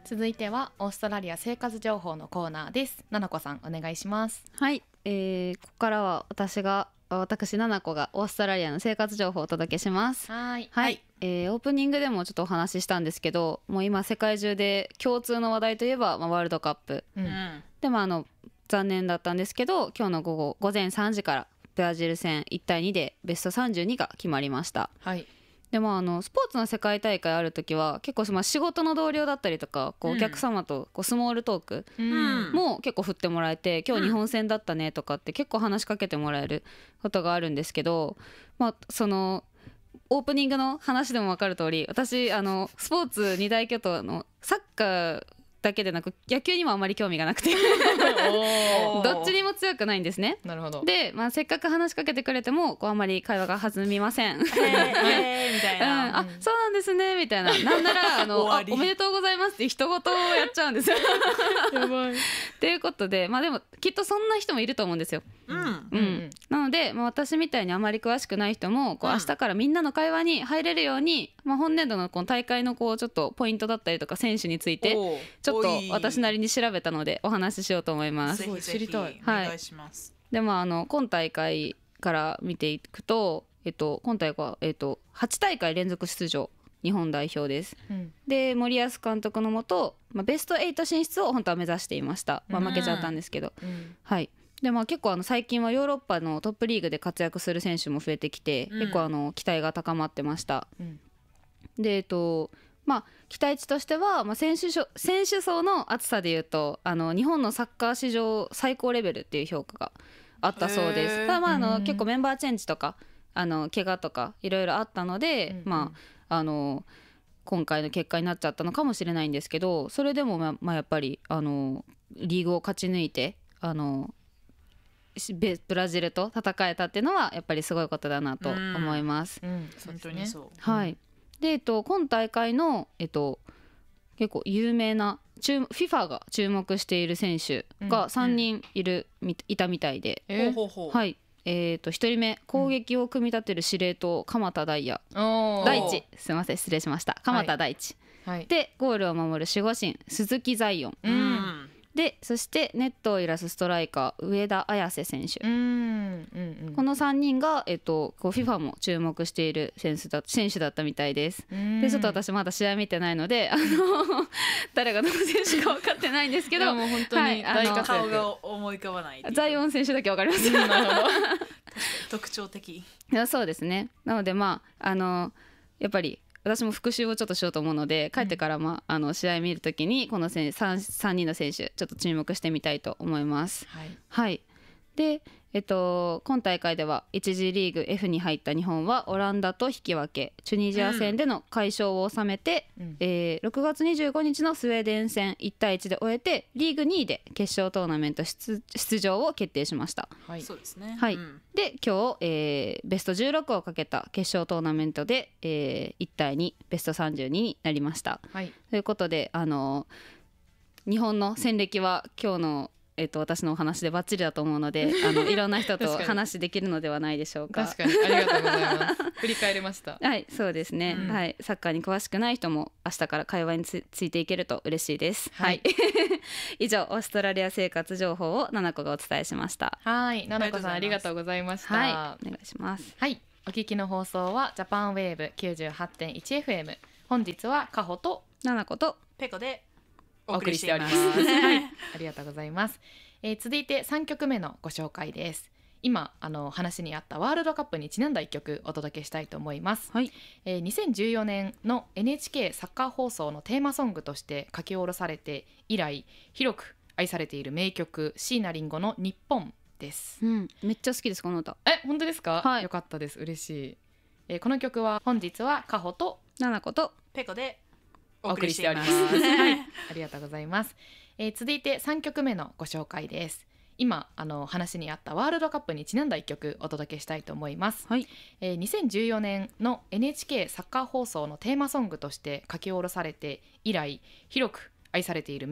続いてはオーストラリア生活情報のコーナーです。ななこさんお願いします。 はい、ここからは私ななこがオーストラリアの生活情報をお届けします。 はい、 オープニングでもちょっとお話ししたんですけど、もう今世界中で共通の話題といえば、ワールドカップ、で残念だったんですけど、今日の午前3時からブラジル戦1対2でベスト32が決まりました。 はい。 でスポーツの世界大会ある時は結構仕事の同僚だったりとかお客様とスモールトークも結構振ってもらえて、今日日本戦だったねとかって結構話しかけてもらえることがあるんですけど、そのオープニングの話でも分かる通り、私スポーツ二大巨頭のサッカーだけでなく野球にもあまり興味がなくてどっちにも強くないんですね。 なるほど。 で、せっかく話しかけてくれてもあんまり会話が弾みません。 みたいな、 あ、そうなんですねみたいな、なんならおめでとうございますって一言をやっちゃうんですよやばい。 ということで、でもきっとそんな人もいると思うんですよ。なので、私みたいにあまり詳しくない人も明日からみんなの会話に入れるように、本年度のこの大会のちょっとポイントだったりとか選手についてちょっと私なりに調べたのでお話ししようと思います。 ぜひぜひ知りたい。 お願いします。 で今大会から見ていくと、今大会は、8大会連続出場日本代表です。で森保監督のもと、ベスト8進出を本当は目指していました。負けちゃったんですけど、はい。で結構最近はヨーロッパのトップリーグで活躍する選手も増えてきて、結構期待が高まってました。で期待値としては、選手層の厚さでいうと日本のサッカー史上最高レベルっていう評価があったそうです。ただ結構メンバーチェンジとか怪我とかいろいろあったので、今回の結果になっちゃったのかもしれないんですけど、それでもやっぱりリーグを勝ち抜いてブラジルと戦えたっていうのはやっぱりすごいことだなと思います。 本当にそう。 はい。で今大会の、結構有名なFIFA が注目している選手が3人いたみたいで、はい。1人目、攻撃を組み立てる司令塔鎌田大也、すいません失礼しました、鎌田大地、でゴールを守る守護神鈴木ザイオン、でそしてネットを揺らすストライカー上田綺世選手、この3人が、FIFA も注目している選手だったみたいです。でちょっと私まだ試合見てないので誰がどの選手か分かってないんですけど、 もう本当に大活躍、 顔が思い浮かばない。 ザイオン選手だけ分かりますなるほど特徴的。 いやそうですね。なのでやっぱり私も復習をちょっとしようと思うので、帰ってから試合見るときにこの3人の選手ちょっと注目してみたいと思います。はい。で今大会では1次リーグ F に入った日本はオランダと引き分け、チュニジア戦での快勝を収めて、6月25日のスウェーデン戦1対1で終えてリーグ2位で決勝トーナメント出場を決定しました。 そうですね。 はい。で今日、ベスト16をかけた決勝トーナメントで、1対2ベスト32になりました。ということで日本の戦歴は今日の私のお話でバッチリだと思うのでいろんな人と話できるのではないでしょうか。 確かにありがとうございます振り返れましたはい、そうですね、はい、サッカーに詳しくない人も明日から会話についていけると嬉しいです。はい、以上オーストラリア生活情報をななこがお伝えしました。 はい、ななこさんありがとうございました。 はい、お願いします。 はい、お聞きの放送はジャパンウェーブ 98.1FM、 本日はかほとななことペコでお送りしておりますはい、ありがとうございます。続いて3曲目のご紹介です。今話にあったワールドカップにちなんだ1曲お届けしたいと思います。2014年の NHK サッカー放送のテーマソングとして書き下ろされて以来広く愛されている名曲椎名林檎の日本です。 めっちゃ好きですこの歌。 本当ですか？ はい、 よかったです、嬉しい。この曲は本日はかほとななことペコでお送りしておりますはい、ありがとうございます。続いて3曲目のご紹介です。今話にあったワールドカップにちなんだ1曲お届けしたいと思います。2014年の NHK サッカー放送のテーマソングとして書き下ろされて以来広く愛されている